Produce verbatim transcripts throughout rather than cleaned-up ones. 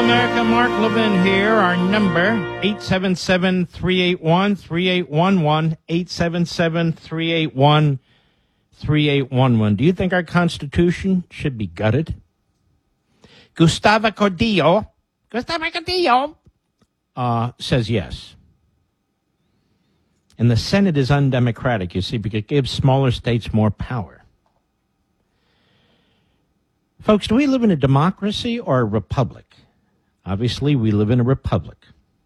America, Mark Levin here. Our number, eight seven seven, three eight one, three eight one one, eight seven seven, three eight one, three eight one one. Do you think our Constitution should be gutted? Gustavo Cordillo, Gustavo Cordillo, uh, says yes. And the Senate is undemocratic, you see, because it gives smaller states more power. Folks, do we live in a democracy or a republic? Obviously, we live in a republic.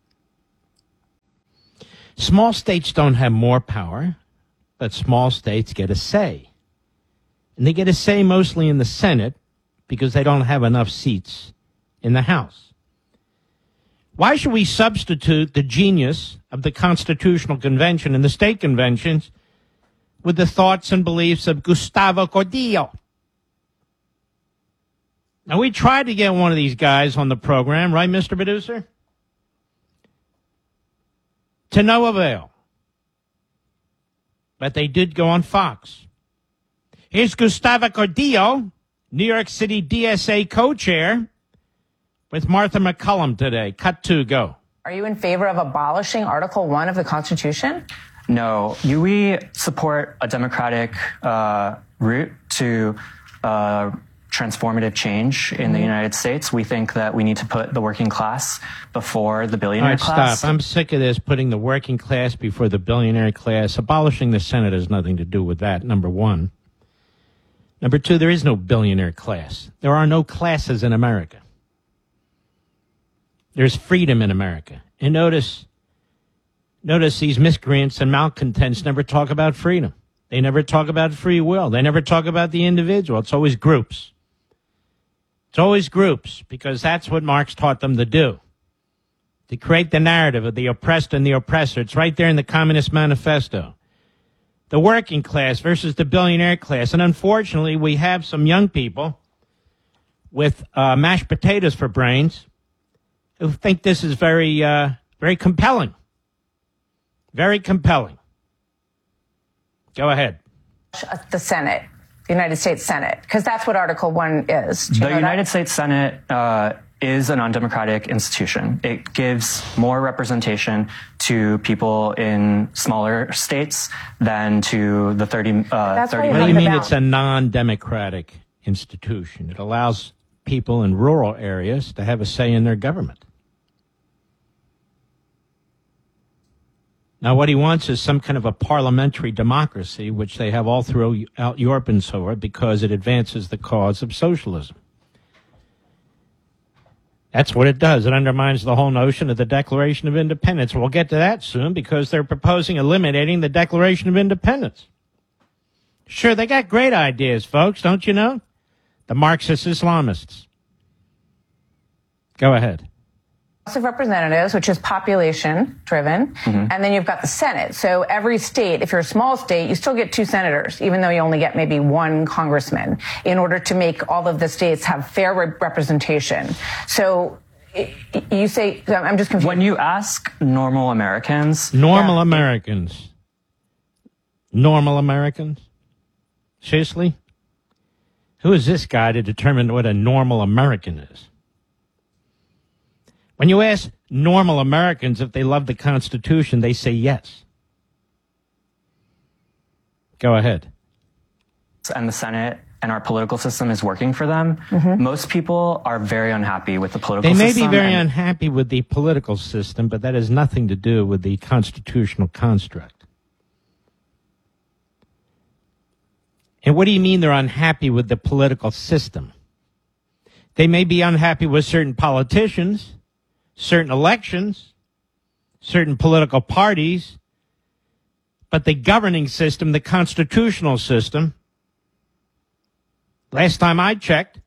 Small states don't have more power, but small states get a say. And they get a say mostly in the Senate because they don't have enough seats in the House. Why should we substitute the genius of the Constitutional Convention and the state conventions with the thoughts and beliefs of Gustavo Cordillo? Now, we tried to get one of these guys on the program, right, Mister Producer? To no avail. But they did go on Fox. Here's Gustavo Cordillo, New York City D S A co-chair, with Martha McCullum today. Cut two, go. Are you in favor of abolishing Article one of the Constitution? No. You, we support a democratic uh, route to uh, transformative change in the United States. We think that we need to put the working class before the billionaire All right, class. Stop. I'm sick of this, putting the working class before the billionaire class. Abolishing the Senate has nothing to do with that, number one. Number two, there is no billionaire class. There are no classes in America. There's freedom in America. And notice, notice these miscreants and malcontents never talk about freedom. They never talk about free will. They never talk about the individual. It's always groups. It's always groups, because that's what Marx taught them to do, to create the narrative of the oppressed and the oppressor. It's right there in the Communist Manifesto. The working class versus the billionaire class. And unfortunately, we have some young people with uh, mashed potatoes for brains who think this is very, uh, very compelling. Very compelling. Go ahead. The Senate, the United States Senate, because that's what Article one is. The United that? States Senate uh, is an undemocratic institution. It gives more representation to people in smaller states than to the thirty. Uh, that's thirty what do you mean it's a non-democratic institution? It allows people in rural areas to have a say in their government. Now, what he wants is some kind of a parliamentary democracy, which they have all throughout Europe and so on, because it advances the cause of socialism. That's what it does. It undermines the whole notion of the Declaration of Independence. We'll get to that soon, because they're proposing eliminating the Declaration of Independence. Sure, they got great ideas, folks, don't you know? The Marxist Islamists. Go ahead. House of Representatives, which is population driven, mm-hmm. and then you've got the Senate. So every state, if you're a small state, you still get two senators, even though you only get maybe one congressman, in order to make all of the states have fair re- representation. So you say, I'm just confused. When you ask normal Americans... Normal yeah. Americans. Normal Americans? Seriously? Who is this guy to determine what a normal American is? When you ask normal Americans if they love the Constitution, they say yes. Go ahead. And the Senate and our political system is working for them. Mm-hmm. Most people are very unhappy with the political system. They may system be very unhappy with the political system, but that has nothing to do with the constitutional construct. And what do you mean they're unhappy with the political system? They may be unhappy with certain politicians, certain elections, certain political parties, but the governing system, the constitutional system, last time I checked,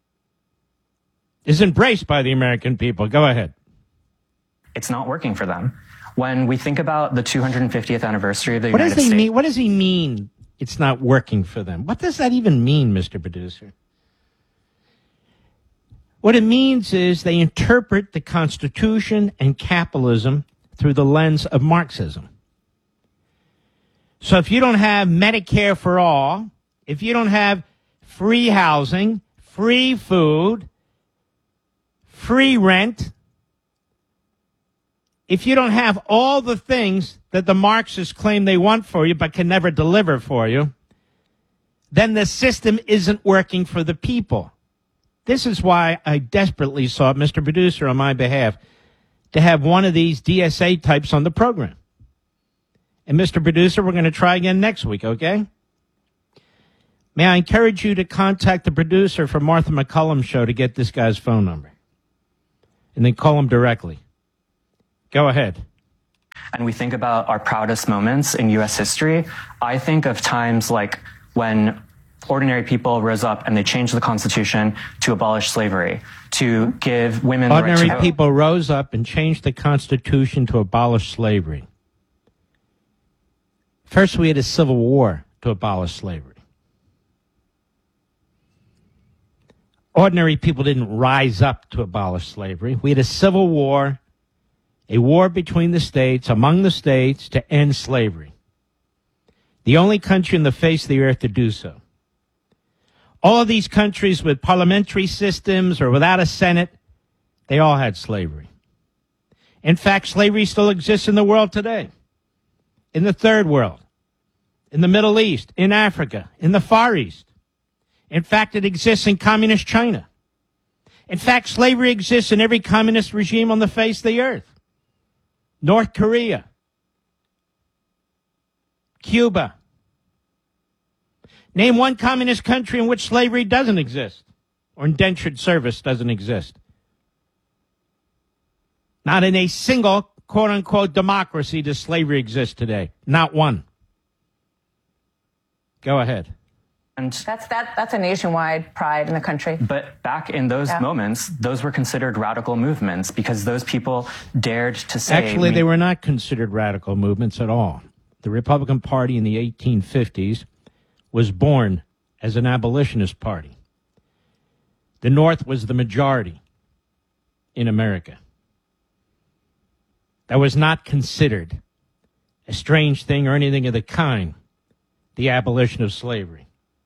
is embraced by the American people. Go ahead. It's not working for them. When we think about the two hundred fiftieth anniversary of the what United does he States... Mean, what does he mean it's not working for them? What does that even mean, Mister Producer? What it means is they interpret the Constitution and capitalism through the lens of Marxism. So if you don't have Medicare for all, if you don't have free housing, free food, free rent, if you don't have all the things that the Marxists claim they want for you but can never deliver for you, then the system isn't working for the people. This is why I desperately sought Mister Producer on my behalf to have one of these D S A types on the program. And Mister Producer, we're going to try again next week, okay? May I encourage you to contact the producer for Martha McCullum's show to get this guy's phone number. And then call him directly. Go ahead. And we think about our proudest moments in U S history. I think of times like when ordinary people rose up and they changed the Constitution to abolish slavery, to give women the right to Ordinary vote. people rose up and changed the Constitution to abolish slavery. First, we had a civil war to abolish slavery. Ordinary people didn't rise up to abolish slavery. We had a civil war, a war between the states, among the states, to end slavery. The only country on the face of the earth to do so. All of these countries with parliamentary systems or without a Senate, they all had slavery. In fact, slavery still exists in the world today. In the third world, in the Middle East, in Africa, in the Far East. In fact, it exists in communist China. In fact, slavery exists in every communist regime on the face of the earth. North Korea, Cuba. Name one communist country in which slavery doesn't exist, or indentured service doesn't exist. Not in a single, quote-unquote, democracy does slavery exist today. Not one. Go ahead. And That's that. That's a nationwide pride in the country. But back in those Yeah. moments, those were considered radical movements because those people dared to say... Actually, we- they were not considered radical movements at all. The Republican Party in the eighteen fifties was born as an abolitionist party. The North was the majority in America. That was not considered a strange thing or anything of the kind, the abolition of slavery.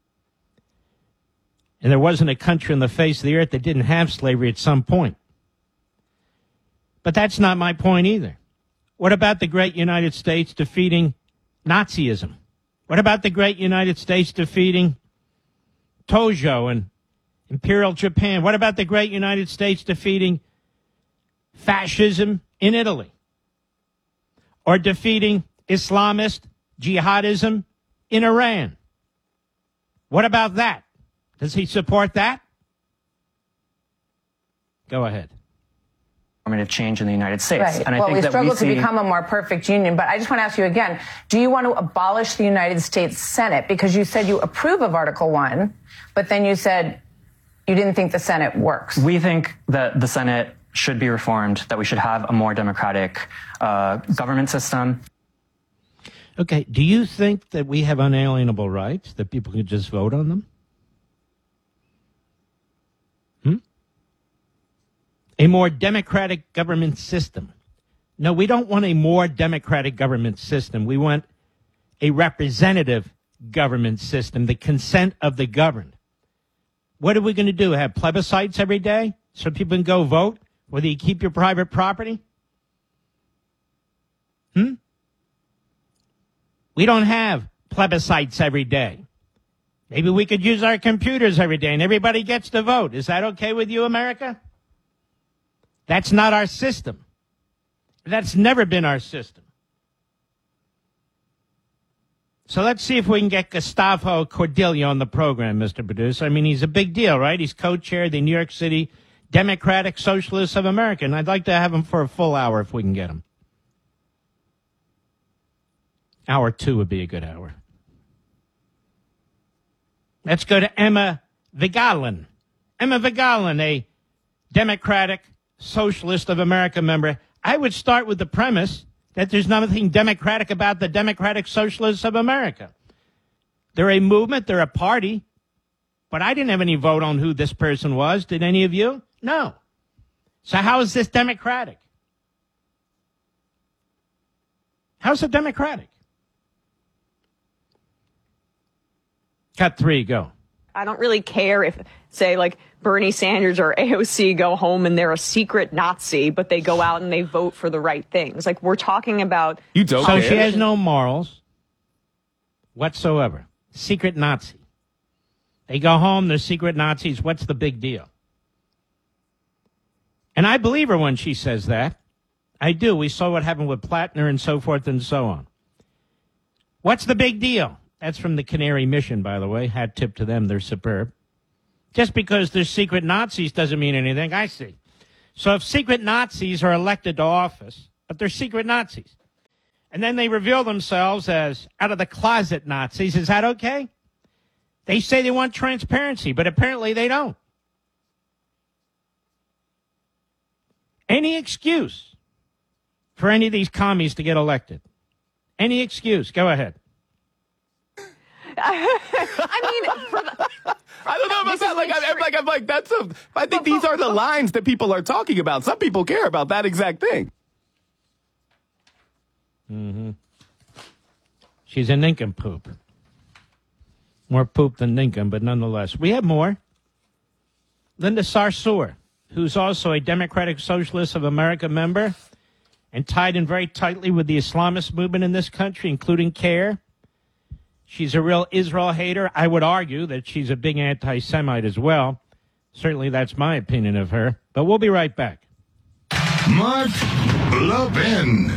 And there wasn't a country on the face of the earth that didn't have slavery at some point. But that's not my point either. What about the great United States defeating Nazism? What about the great United States defeating Tojo and Imperial Japan? What about the great United States defeating fascism in Italy? Or defeating Islamist jihadism in Iran? What about that? Does he support that? Go ahead. Formative change in the United States. Right. And I well, think we that struggle we see... to become a more perfect union. But I just want to ask you again, do you want to abolish the United States Senate? Because you said you approve of Article one, but then you said you didn't think the Senate works. We think that the Senate should be reformed, that we should have a more democratic uh, government system. Okay, do you think that we have unalienable rights, that people can just vote on them? Hmm? A more democratic government system. No, we don't want a more democratic government system. We want a representative government system, the consent of the governed. What are we going to do? Have plebiscites every day so people can go vote whether you keep your private property? Hmm? We don't have plebiscites every day. Maybe we could use our computers every day and everybody gets to vote. Is that okay with you, America? That's not our system. That's never been our system. So let's see if we can get Gustavo Cordelia on the program, Mister Producer. I mean, he's a big deal, right? He's co-chair of the New York City Democratic Socialists of America, and I'd like to have him for a full hour if we can get him. Hour two would be a good hour. Let's go to Emma Vigeland. Emma Vigeland, a Democratic Socialist of America member. I would start with the premise that there's nothing democratic about the Democratic Socialists of America. They're a movement, they're a party, but I didn't have any vote on who this person was. Did any of you? No. So how is this democratic? How's it democratic? Cut three, go. I don't really care if, say, like Bernie Sanders or A O C go home and they're a secret Nazi, but they go out and they vote for the right things. Like, we're talking about... You don't So care. She has no morals whatsoever. Secret Nazi. They go home, they're secret Nazis. What's the big deal? And I believe her when she says that. I do. We saw what happened with Plattner and so forth and so on. What's the big deal? That's from the Canary Mission, by the way. Hat tip to them. They're superb. Just because they're secret Nazis doesn't mean anything. I see. So if secret Nazis are elected to office, but they're secret Nazis, and then they reveal themselves as out-of-the-closet Nazis, is that okay? They say they want transparency, but apparently they don't. Any excuse for any of these commies to get elected? Any excuse? Go ahead. I mean, for the, I don't know about that. Like, I'm like, I'm like, that's a. I think these are the lines that people are talking about. Some people care about that exact thing. Mm-hmm. She's a nincompoop. More poop than ninkum, but nonetheless. We have more. Linda Sarsour, who's also a Democratic Socialist of America member and tied in very tightly with the Islamist movement in this country, including CARE. She's a real Israel hater. I would argue that she's a big anti-Semite as well. Certainly that's my opinion of her. But we'll be right back. Mark Levin.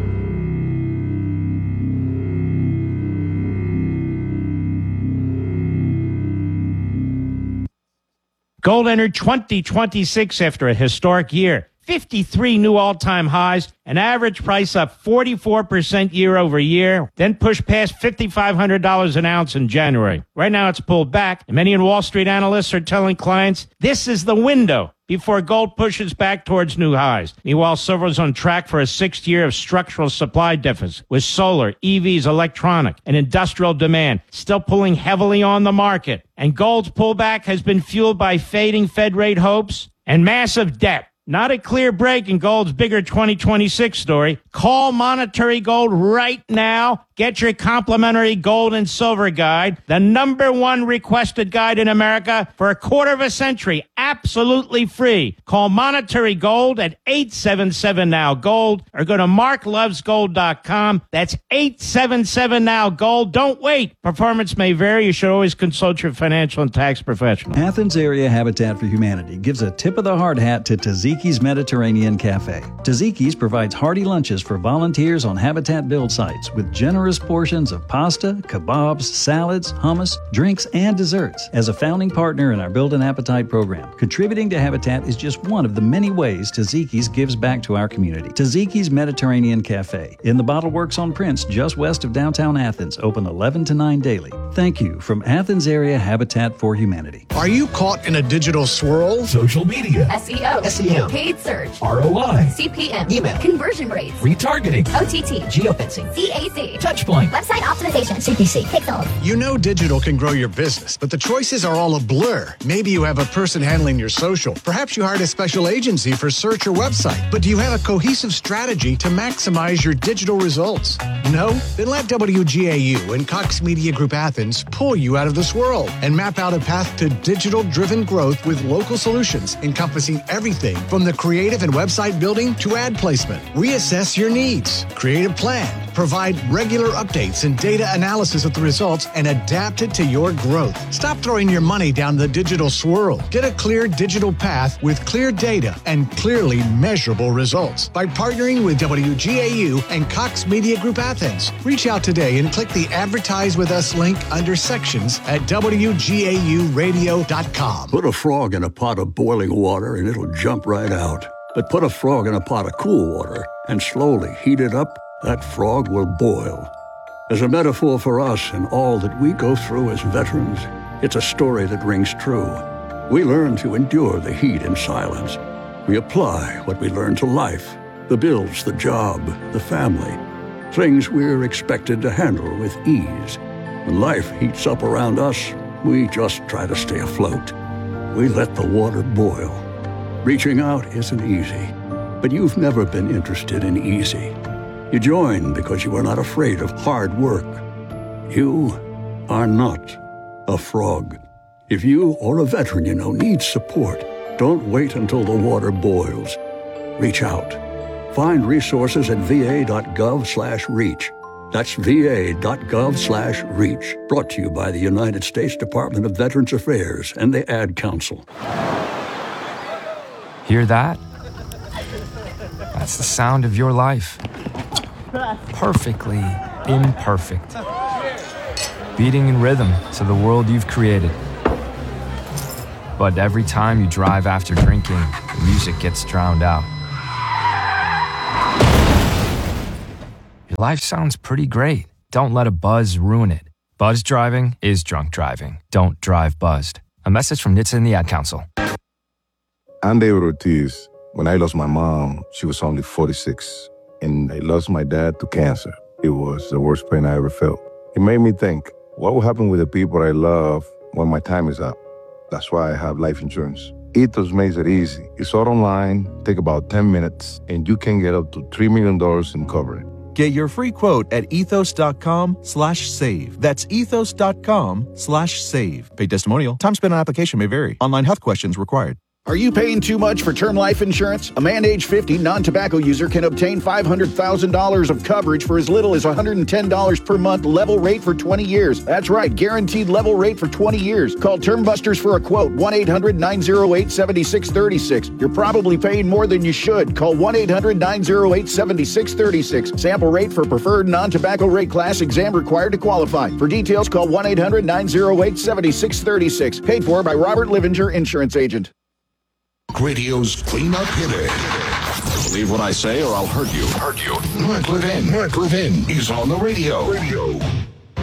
Gold entered twenty twenty-six after a historic year. fifty-three new all-time highs, an average price up forty-four percent year over year, then pushed past five thousand five hundred dollars an ounce in January. Right now it's pulled back, and many Wall Street analysts are telling clients this is the window before gold pushes back towards new highs. Meanwhile, silver is on track for a sixth year of structural supply deficit, with solar, E Vs, electronic, and industrial demand still pulling heavily on the market. And gold's pullback has been fueled by fading Fed rate hopes and massive debt. Not a clear break in gold's bigger twenty twenty-six story. Call Monetary Gold right now. Get your complimentary gold and silver guide, the number one requested guide in America for a quarter of a century, absolutely free. Call Monetary Gold at eight seven seven now gold or go to mark loves gold dot com. That's eight seven seven now gold. Don't wait. Performance may vary. You should always consult your financial and tax professional. Athens Area Habitat for Humanity gives a tip of the hard hat to Taziki's Mediterranean Cafe. Taziki's provides hearty lunches for volunteers on Habitat build sites with generous portions of pasta, kebabs, salads, hummus, drinks, and desserts. As a founding partner in our Build an Appetite program, contributing to Habitat is just one of the many ways Taziki's gives back to our community. Taziki's Mediterranean Cafe in the Bottle Works on Prince, just west of downtown Athens, open eleven to nine daily. Thank you from Athens Area Habitat for Humanity. Are you caught in a digital swirl? Social media, S E O, S E M, paid search, R O I, C P M, email, conversion rates, retargeting, O T T, geofencing, C A C, touchpoint, website optimization, C P C, pixels. You know digital can grow your business, but the choices are all a blur. Maybe you have a person handling your social. Perhaps you hired a special agency for search or website. But do you have a cohesive strategy to maximize your digital results? No? Then let W G A U and Cox Media Group Athens pull you out of the swirl and map out a path to digital-driven growth with local solutions encompassing everything from the creative and website building to ad placement. Reassess your needs, create a plan, provide regular updates and data analysis of the results, and adapt it to your growth. Stop throwing your money down the digital swirl. Get a clear digital path with clear data and clearly measurable results by partnering with W G A U and Cox Media Group Athens. Reach out today and click the Advertise with Us link under sections at W G A U radio dot com. Put a frog in a pot of boiling water and it'll jump right out. But put a frog in a pot of cool water and slowly heat it up, that frog will boil. As a metaphor for us and all that we go through as veterans, it's a story that rings true. We learn to endure the heat in silence. We apply what we learn to life, the bills, the job, the family, things we're expected to handle with ease. When life heats up around us, we just try to stay afloat. We let the water boil. Reaching out isn't easy, but you've never been interested in easy. You join because you are not afraid of hard work. You are not a frog. If you or a veteran you know needs support, don't wait until the water boils. Reach out. Find resources at va.gov slash reach. That's va.gov slash reach. Brought to you by the United States Department of Veterans Affairs and the Ad Council. Hear that? That's the sound of your life. Perfectly imperfect. Beating in rhythm to the world you've created. But every time you drive after drinking, the music gets drowned out. Your life sounds pretty great. Don't let a buzz ruin it. Buzz driving is drunk driving. Don't drive buzzed. A message from N H T S A and the Ad Council. I'm David Ortiz. When I lost my mom, she was only forty-six. And I lost my dad to cancer. It was the worst pain I ever felt. It made me think, what will happen with the people I love when my time is up? That's why I have life insurance. Ethos makes it easy. It's all online, take about ten minutes, and you can get up to three million dollars in coverage. Get your free quote at ethos.com slash save. That's ethos.com slash save. Paid testimonial. Time spent on application may vary. Online health questions required. Are you paying too much for term life insurance? A man age fifty non-tobacco user can obtain five hundred thousand dollars of coverage for as little as one hundred ten dollars per month, level rate for twenty years. That's right, guaranteed level rate for twenty years. Call Term Busters for a quote, one eight hundred nine oh eight seven six three six. You're probably paying more than you should. Call one eight hundred nine oh eight seven six three six. Sample rate for preferred non-tobacco rate class, exam required to qualify. For details, call one eight hundred nine oh eight seven six three six. Paid for by Robert Livinger, Insurance Agent. Radio's cleanup hitter. Believe what I say or I'll hurt you. Hurt you. Mark Levin. Mark Levin is on the radio. Radio.